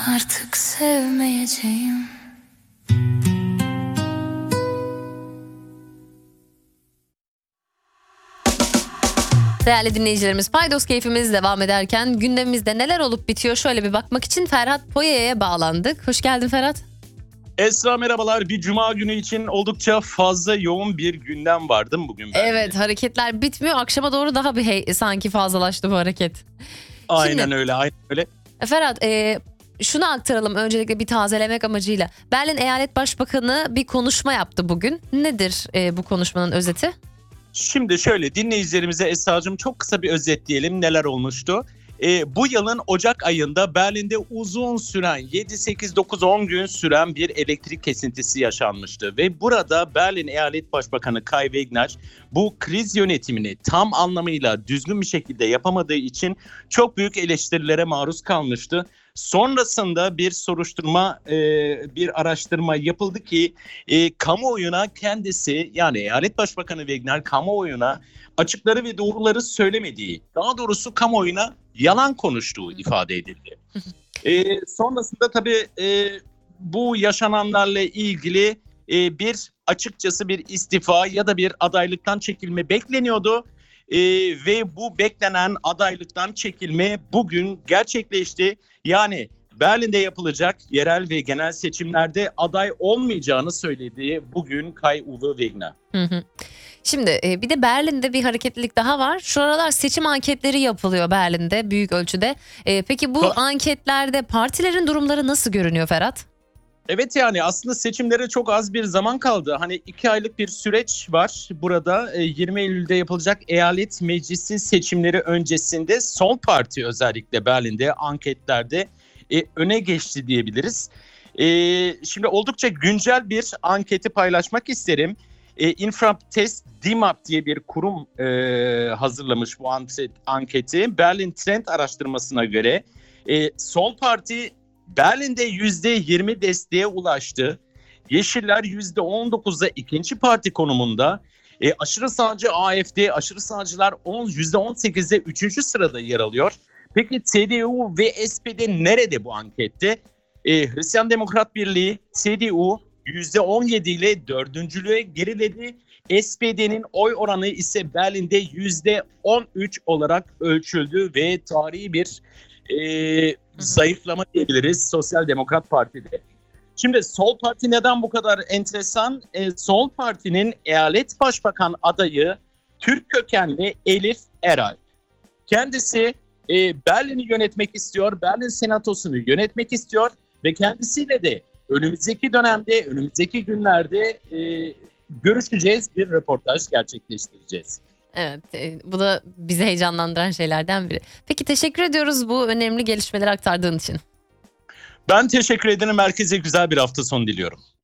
Artık sevmeyeceğim. Değerli dinleyicilerimiz, Paydos keyfimiz devam ederken gündemimizde neler olup bitiyor şöyle bir bakmak için Ferhat Poya'ya bağlandık. Hoş geldin Ferhat. Esra merhabalar. Bir cuma günü için oldukça fazla yoğun bir gündem vardı mı bugün? Evet, hareketler bitmiyor. Akşama doğru daha bir sanki fazlalaştı bu hareket. Aynen Şimdi, öyle, aynen öyle. Ferhat, şunu aktaralım öncelikle bir tazelemek amacıyla. Berlin Eyalet Başbakanı bir konuşma yaptı bugün. Nedir bu konuşmanın özeti? Şimdi şöyle dinleyicilerimize Esra'cığım çok kısa bir özetleyelim neler olmuştu. Bu yılın Ocak ayında Berlin'de uzun süren 7-8-9-10 gün süren bir elektrik kesintisi yaşanmıştı. Ve burada Berlin Eyalet Başbakanı Kai Wegner bu kriz yönetimini tam anlamıyla düzgün bir şekilde yapamadığı için çok büyük eleştirilere maruz kalmıştı. Sonrasında bir soruşturma, bir araştırma yapıldı ki kamuoyuna kendisi, yani Eyalet Başbakanı Wegner kamuoyuna açıkları ve doğruları söylemediği, daha doğrusu kamuoyuna yalan konuştuğu ifade edildi. Sonrasında tabii bu yaşananlarla ilgili açıkçası bir istifa ya da bir adaylıktan çekilme bekleniyordu. Ve bu beklenen adaylıktan çekilme bugün gerçekleşti. Yani Berlin'de yapılacak yerel ve genel seçimlerde aday olmayacağını söylediği bugün Kai-Uwe Wegner. Şimdi bir de Berlin'de bir hareketlilik daha var. Şu aralar seçim anketleri yapılıyor Berlin'de büyük ölçüde. Peki bu anketlerde partilerin durumları nasıl görünüyor Ferhat? Evet, yani aslında seçimlere çok az bir zaman kaldı. Hani 2 aylık bir süreç var burada. 20 Eylül'de yapılacak eyalet meclisi seçimleri öncesinde Sol Parti özellikle Berlin'de anketlerde öne geçti diyebiliriz. Şimdi oldukça güncel bir anketi paylaşmak isterim. Infratest DIMAP diye bir kurum hazırlamış bu anketi. Berlin Trend araştırmasına göre Sol Parti Berlin'de %20 desteğe ulaştı. Yeşiller %19'da ikinci parti konumunda. Aşırı sağcı AfD, aşırı sağcılar %18'de üçüncü sırada yer alıyor. Peki CDU ve SPD nerede bu ankette? Hristiyan Demokrat Birliği, CDU %17 ile dördüncülüğe geriledi. SPD'nin oy oranı ise Berlin'de %13 olarak ölçüldü ve tarihi bir zayıflama diyebiliriz Sosyal Demokrat Parti'de. Şimdi Sol Parti neden bu kadar enteresan? Sol Parti'nin eyalet başbakan adayı Türk kökenli Elif Eray. Kendisi Berlin'i yönetmek istiyor, Berlin Senatosu'nu yönetmek istiyor ve kendisiyle de önümüzdeki dönemde, önümüzdeki günlerde görüşeceğiz, bir röportaj gerçekleştireceğiz. Evet, bu da bizi heyecanlandıran şeylerden biri. Peki teşekkür ediyoruz bu önemli gelişmeleri aktardığın için. Ben teşekkür ederim. Herkese güzel bir hafta sonu diliyorum.